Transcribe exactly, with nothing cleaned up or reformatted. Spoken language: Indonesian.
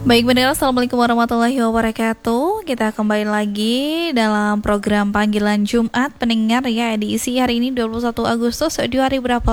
Baik pendengar, Assalamualaikum warahmatullahi wabarakatuh. Kita kembali lagi dalam program panggilan Jumat pendengar ya, edisi hari ini dua puluh satu Agustus dua ribu dua puluh